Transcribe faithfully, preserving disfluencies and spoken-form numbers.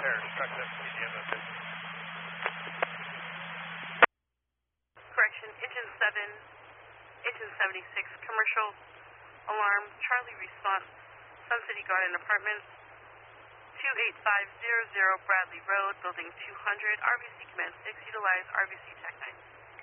repair. Truck S P D M S. Correction, engine seven, engine seventy-six, commercial alarm, Charlie response, Sun City Garden Apartments, two eight five zero zero Bradley Road, building two hundred, R V C commenced six, utilize R V C Tech nine.